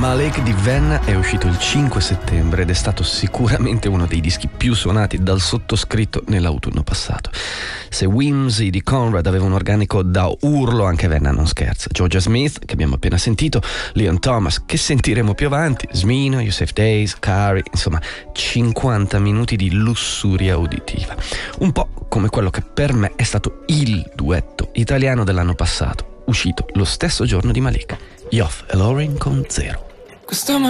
Malik di Venna è uscito il 5 settembre ed è stato sicuramente uno dei dischi più suonati dal sottoscritto nell'autunno passato. Se Whimsy di Conrad aveva un organico da urlo, anche Venna non scherza. Georgia Smith, che abbiamo appena sentito, Leon Thomas, che sentiremo più avanti, Smino, Yusef Days, Carey, insomma 50 minuti di lussuria uditiva. Un po' come quello che per me è stato il duetto italiano dell'anno passato, uscito lo stesso giorno di Malik, Yoff e Lauren con Zero. Questa